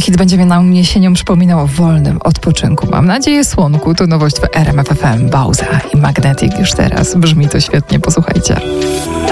hit będzie nam jesienią przypominał o wolnym odpoczynku. Mam nadzieję, słonku. To nowość w RMF FM. Bauza i Magnetic już teraz. Brzmi to świetnie, posłuchajcie.